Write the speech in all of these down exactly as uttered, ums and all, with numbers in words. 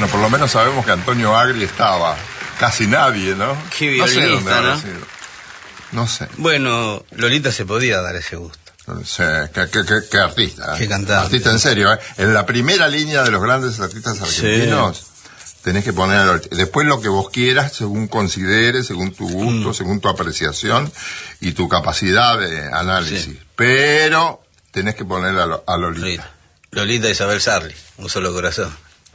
Bueno, por lo menos sabemos que Antonio Agri estaba. Casi nadie, ¿no? Qué violinista, no ¿no? sé, no sé. Bueno, Lolita se podía dar ese gusto. No sé, qué, qué, qué, qué artista. ¿eh? Qué cantante. Artista en serio, ¿eh? En la primera línea de los grandes artistas argentinos, sí. Tenés que poner a Lolita. Después lo que vos quieras, según consideres, según tu gusto, mm. según tu apreciación y tu capacidad de análisis. Sí. Pero tenés que poner a, a Lolita. Lolita. Lolita Isabel Sarli, un solo corazón.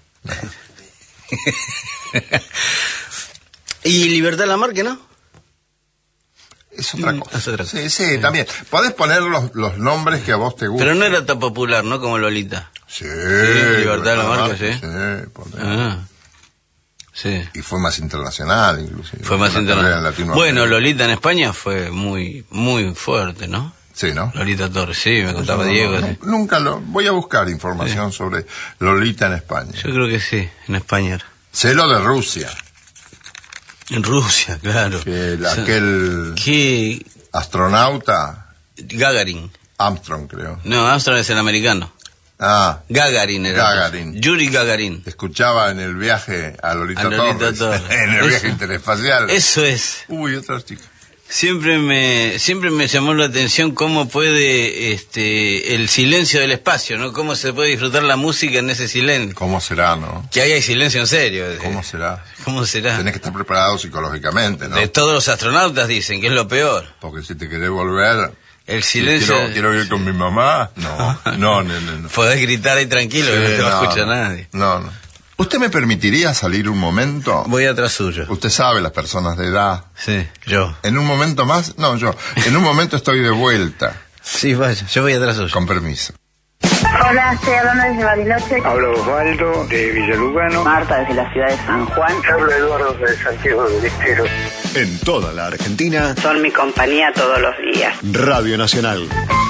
¿Y Libertad Lamarque, no? Es otra cosa. Es otra cosa. Sí, sí, sí, también. Podés poner los, los nombres que a vos te gustan. Pero no era tan popular, ¿no? Como Lolita. Sí. sí Libertad Lamarque, sí. Sí, ah, sí. Y fue más internacional, inclusive. Fue más internacional. Bueno, Lolita en España fue muy, muy fuerte, ¿no? Sí, ¿no? Lolita Torres, sí, me contaba no, Diego. No, sí. Nunca lo... Voy a buscar información sí. sobre Lolita en España. Yo creo que sí, en España. Sé lo de Rusia. En Rusia, claro. Que el, aquel ¿Qué? astronauta... Gagarin. Armstrong, creo. No, Armstrong es el americano. Ah. Gagarin era. Gagarin. Yuri Gagarin. Escuchaba en el viaje a Lolita, a Lolita Torres. Torres. En el Eso. viaje interespacial. Eso es. Uy, otra chica. Siempre me siempre me llamó la atención cómo puede este el silencio del espacio, ¿no? Cómo se puede disfrutar la música en ese silencio. ¿Cómo será, no? Que ahí hay silencio en serio. ¿Cómo será? ¿Cómo será? Tenés que estar preparado psicológicamente, ¿no? De todos los astronautas dicen que es lo peor. Porque si te querés volver... El silencio... Si quiero, quiero ir con mi mamá, no, no, no, no, no. Podés gritar ahí tranquilo, sí, que no te va a escuchar no, nadie. No, no. ¿Usted me permitiría salir un momento? Voy atrás suyo. Usted sabe, las personas de edad. Sí, yo. En un momento más, no, yo. En un momento estoy de vuelta. Sí, vaya, yo voy atrás suyo. Con permiso. Hola, estoy hablando desde Bariloche. Hablo Osvaldo, de Villalugano. Marta, desde la ciudad de San Juan. Hablo Eduardo, de Santiago del Estero. En toda la Argentina. Son mi compañía todos los días. Radio Nacional.